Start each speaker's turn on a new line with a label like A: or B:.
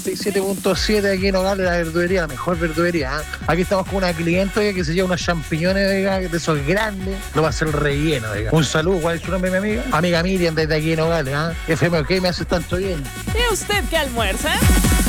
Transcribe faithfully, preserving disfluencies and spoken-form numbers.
A: siete punto siete aquí en Nogales, la verdulería, la mejor verdulería. ¿eh? Aquí estamos con una cliente oiga, que se lleva unos champiñones oiga, de esos grandes. Lo va a hacer relleno. Oiga. Un saludo, ¿cuál es su nombre, mi amiga? Amiga Miriam, desde aquí en Nogales. ¿eh? F M, ¿qué me hace tanto bien?
B: ¿Y usted qué almuerza?